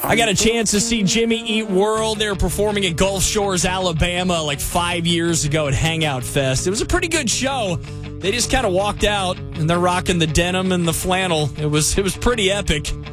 I got a chance to see Jimmy Eat World. They were performing at Gulf Shores, Alabama, like 5 years ago at Hangout Fest. It was a pretty good show. They just kind of walked out, and they're rocking the denim and the flannel. It was pretty epic.